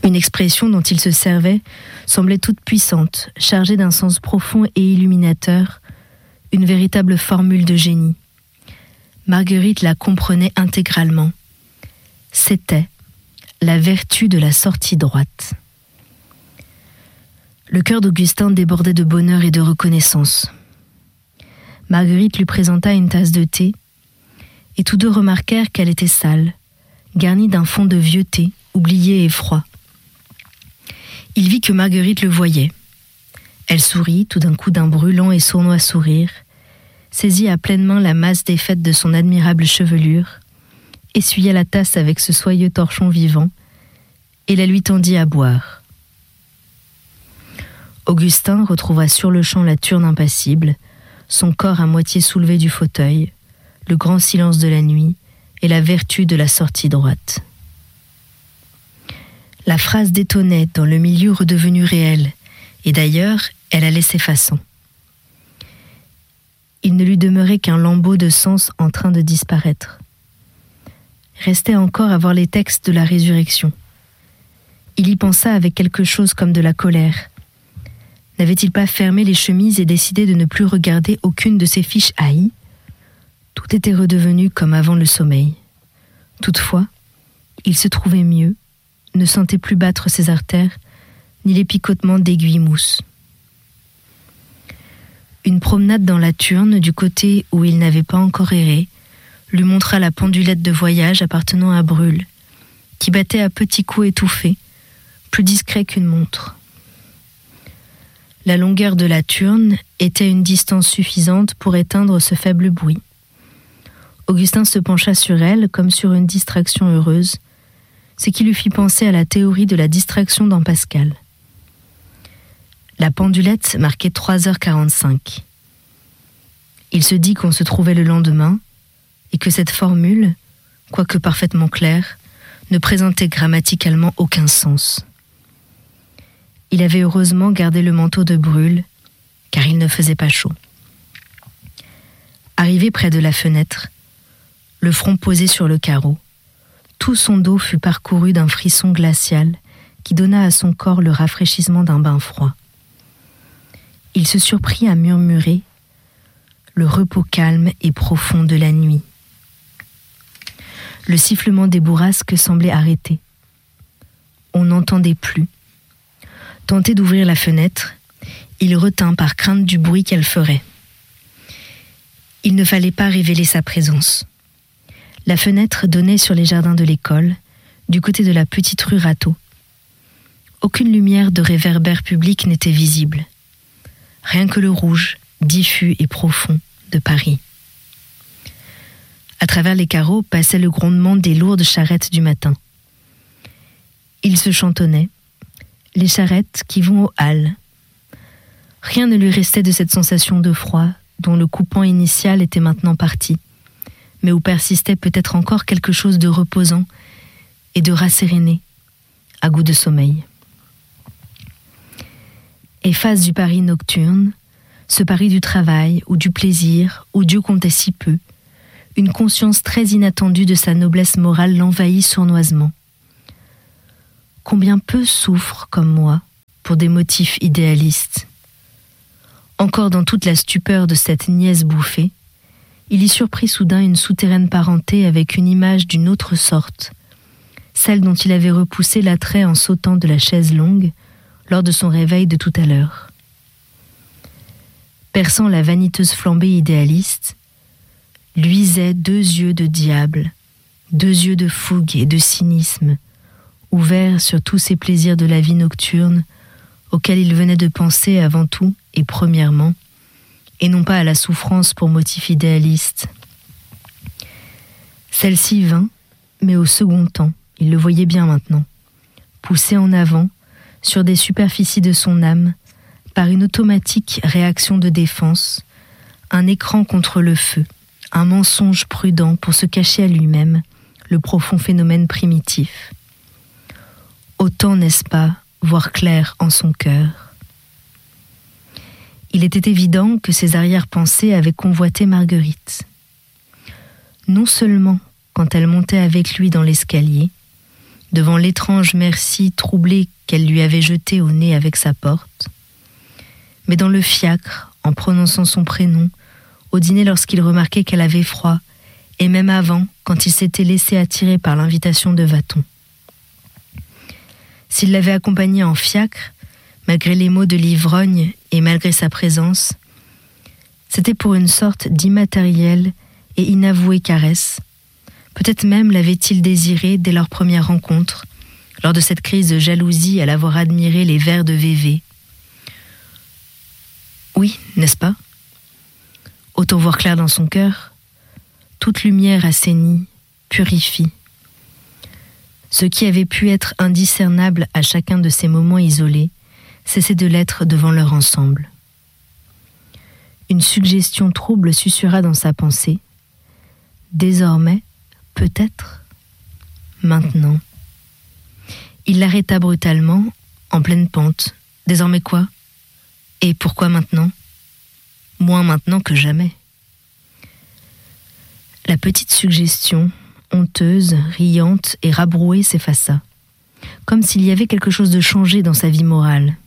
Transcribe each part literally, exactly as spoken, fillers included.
Une expression dont il se servait semblait toute puissante, chargée d'un sens profond et illuminateur, une véritable formule de génie. Marguerite la comprenait intégralement. C'était la vertu de la sortie droite. Le cœur d'Augustin débordait de bonheur et de reconnaissance. Marguerite lui présenta une tasse de thé, et tous deux remarquèrent qu'elle était sale, garnie d'un fond de vieux thé, oublié et froid. Il vit que Marguerite le voyait. Elle sourit tout d'un coup d'un brûlant et sournois sourire, saisit à pleine main la masse défaite de son admirable chevelure, essuya la tasse avec ce soyeux torchon vivant, et la lui tendit à boire. Augustin retrouva sur-le-champ la Turne impassible, son corps à moitié soulevé du fauteuil, le grand silence de la nuit et la vertu de la sortie droite. La phrase détonnait dans le milieu redevenu réel, et d'ailleurs, elle allait s'effaçant. Il ne lui demeurait qu'un lambeau de sens en train de disparaître. Restait encore à voir les textes de la résurrection. Il y pensa avec quelque chose comme de la colère. N'avait-il pas fermé les chemises et décidé de ne plus regarder aucune de ses fiches haïes ? Tout était redevenu comme avant le sommeil. Toutefois, il se trouvait mieux, ne sentait plus battre ses artères, ni les picotements d'aiguilles mousse. Une promenade dans la Turne, du côté où il n'avait pas encore erré, lui montra la pendulette de voyage appartenant à Brûle, qui battait à petits coups étouffés, plus discret qu'une montre. La longueur de la Turne était une distance suffisante pour éteindre ce faible bruit. Augustin se pencha sur elle comme sur une distraction heureuse, ce qui lui fit penser à la théorie de la distraction dans Pascal. La pendulette marquait trois heures quarante-cinq. Il se dit qu'on se trouvait le lendemain et que cette formule, quoique parfaitement claire, ne présentait grammaticalement aucun sens. Il avait heureusement gardé le manteau de Brûle, car il ne faisait pas chaud. Arrivé près de la fenêtre, le front posé sur le carreau, tout son dos fut parcouru d'un frisson glacial qui donna à son corps le rafraîchissement d'un bain froid. Il se surprit à murmurer le repos calme et profond de la nuit. Le sifflement des bourrasques semblait arrêté. On n'entendait plus. Tenté d'ouvrir la fenêtre, il retint par crainte du bruit qu'elle ferait. Il ne fallait pas révéler sa présence. La fenêtre donnait sur les jardins de l'école, du côté de la petite rue Rateau. Aucune lumière de réverbère public n'était visible. Rien que le rouge, diffus et profond, de Paris. À travers les carreaux passait le grondement des lourdes charrettes du matin. Il se chantonnait, les charrettes qui vont aux halles. Rien ne lui restait de cette sensation de froid, dont le coupant initial était maintenant parti, mais où persistait peut-être encore quelque chose de reposant et de rasséréné, à goût de sommeil. Et face du Paris nocturne, ce Paris du travail ou du plaisir, où Dieu comptait si peu, une conscience très inattendue de sa noblesse morale l'envahit sournoisement. Combien peu souffrent, comme moi, pour des motifs idéalistes. Encore dans toute la stupeur de cette niaise bouffée, il y surprit soudain une souterraine parenté avec une image d'une autre sorte, celle dont il avait repoussé l'attrait en sautant de la chaise longue lors de son réveil de tout à l'heure. Perçant la vaniteuse flambée idéaliste, luisaient deux yeux de diable, deux yeux de fougue et de cynisme, ouverts sur tous ces plaisirs de la vie nocturne auxquels il venait de penser avant tout et premièrement, et non pas à la souffrance pour motif idéaliste. Celle-ci vint, mais au second temps, il le voyait bien maintenant, poussé en avant, sur des superficies de son âme, par une automatique réaction de défense, un écran contre le feu, un mensonge prudent pour se cacher à lui-même le profond phénomène primitif. Autant, n'est-ce pas, voir clair en son cœur. Il était évident que ses arrière-pensées avaient convoité Marguerite. Non seulement quand elle montait avec lui dans l'escalier, devant l'étrange merci troublée qu'elle lui avait jeté au nez avec sa porte. Mais dans le fiacre, en prononçant son prénom, au dîner lorsqu'il remarquait qu'elle avait froid, et même avant, quand il s'était laissé attirer par l'invitation de Vaton. S'il l'avait accompagnée en fiacre, malgré les mots de l'ivrogne et malgré sa présence, c'était pour une sorte d'immatérielle et inavouée caresse. Peut-être même l'avait-il désirée dès leur première rencontre, lors de cette crise de jalousie à l'avoir admiré les vers de Vévé. Oui, n'est-ce pas ? Autant voir clair dans son cœur, toute lumière assainit, purifie. Ce qui avait pu être indiscernable à chacun de ces moments isolés, cessait de l'être devant leur ensemble. Une suggestion trouble susurra dans sa pensée. Désormais, peut-être, maintenant. Il l'arrêta brutalement, en pleine pente. Désormais quoi ? Et pourquoi maintenant ? Moins maintenant que jamais. La petite suggestion, honteuse, riante et rabrouée, s'effaça, comme s'il y avait quelque chose de changé dans sa vie morale.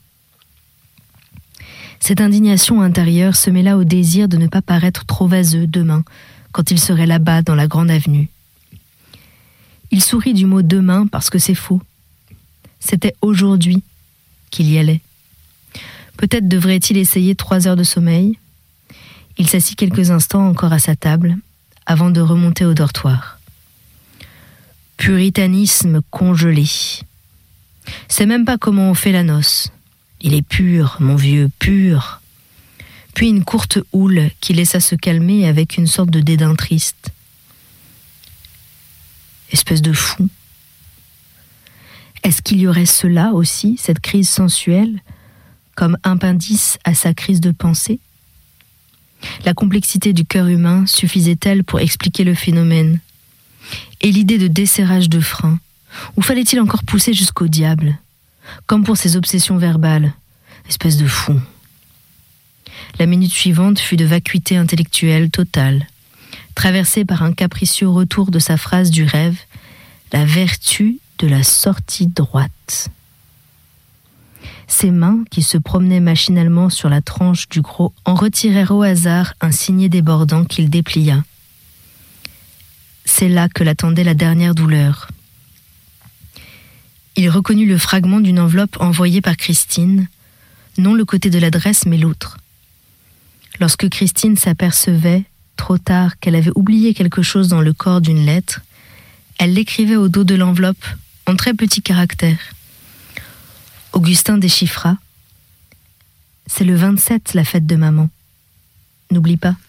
Cette indignation intérieure se mêla au désir de ne pas paraître trop vaseux demain, quand il serait là-bas dans la grande avenue. Il sourit du mot « demain » parce que c'est faux. C'était aujourd'hui qu'il y allait. Peut-être devrait-il essayer trois heures de sommeil. Il s'assit quelques instants encore à sa table, avant de remonter au dortoir. Puritanisme congelé. C'est même pas comment on fait la noce. Il est pur, mon vieux, pur. Puis une courte houle qui laissa se calmer avec une sorte de dédain triste. Espèce de fou. Est-ce qu'il y aurait cela aussi, cette crise sensuelle, comme appendice à sa crise de pensée ? La complexité du cœur humain suffisait-elle pour expliquer le phénomène ? Et l'idée de desserrage de frein, ou fallait-il encore pousser jusqu'au diable ? Comme pour ses obsessions verbales, espèce de fou. La minute suivante fut de vacuité intellectuelle totale, traversée par un capricieux retour de sa phrase du rêve, la vertu de la sortie droite. Ses mains, qui se promenaient machinalement sur la tranche du gros, en retirèrent au hasard un signet débordant qu'il déplia. C'est là que l'attendait la dernière douleur. Il reconnut le fragment d'une enveloppe envoyée par Christine, non le côté de l'adresse mais l'autre. Lorsque Christine s'apercevait, trop tard, qu'elle avait oublié quelque chose dans le corps d'une lettre, elle l'écrivait au dos de l'enveloppe, en très petits caractères. Augustin déchiffra. C'est le vingt-sept, la fête de maman. N'oublie pas.